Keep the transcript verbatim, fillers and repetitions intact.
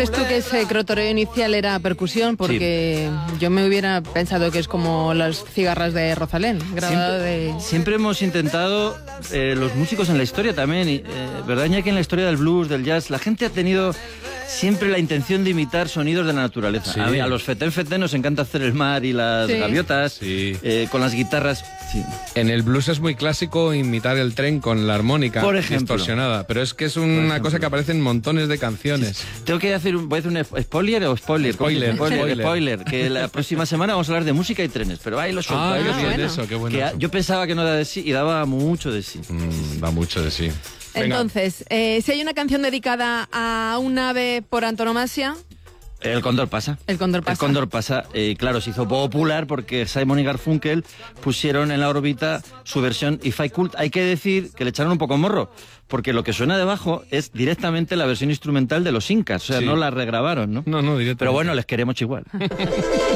Esto que ese crotoreo inicial era percusión, porque sí. Yo me hubiera pensado que es como las cigarras de Rosalén, grabado siempre, de... Siempre hemos intentado, eh, los músicos en la historia también, y, eh, ¿verdad, Iñaki? En la historia del blues, del jazz, la gente ha tenido siempre la intención de imitar sonidos de la naturaleza. Sí. A, mí, a los fetén fetén nos encanta hacer el mar y las sí. gaviotas, sí. eh, con las guitarras. Sí. En el blues es muy clásico imitar el tren con la armónica Por ejemplo. distorsionada, pero es que es una cosa que aparece en montones de canciones. Sí. Tengo que hacer un, voy a hacer un spoiler o spoiler. Spoiler, spoiler, spoiler. spoiler, que la próxima semana vamos a hablar de música y trenes, pero ahí lo suelto. Ah, ahí qué lo bien suelto. eso, qué bueno. Que eso. Yo pensaba que no daba de sí y daba mucho de sí. Mm, da mucho de sí. Venga. Entonces, eh, si hay una canción dedicada a un ave por antonomasia... El Cóndor pasa. El Cóndor pasa. El Cóndor pasa, eh, claro, se hizo popular porque Simon y Garfunkel pusieron en la órbita su versión If I Could. Hay que decir que le echaron un poco morro, porque lo que suena debajo es directamente la versión instrumental de los Incas, o sea, sí. no la regrabaron, ¿no? No, no, directamente. Pero bueno, les queremos igual.